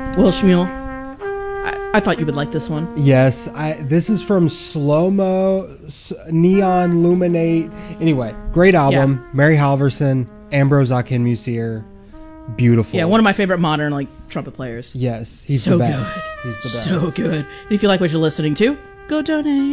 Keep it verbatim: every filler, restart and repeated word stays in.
Will Schmuel, I, I thought you would like this one. Yes, I, this is from Slow Mo, S- Neon Luminate. Anyway, great album. Yeah. Mary Halverson, Ambrose Akinmusir. Beautiful. Yeah, one of my favorite modern like trumpet players. Yes, he's so the best. Good. He's the best. So good. And if you like what you're listening to, go donate.